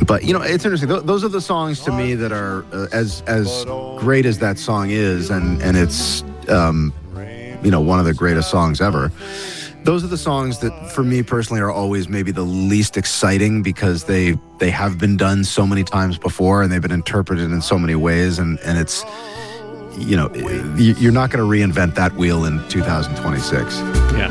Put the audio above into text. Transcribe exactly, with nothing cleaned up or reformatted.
But, you know, it's interesting. Th- those are the songs to me that are uh, as as great as that song is, and, and it's, um, you know, one of the greatest songs ever. Those are the songs that, for me personally, are always maybe the least exciting because they they have been done so many times before and they've been interpreted in so many ways, and, and it's, you know, you're not going to reinvent that wheel in two thousand twenty-six. Yeah.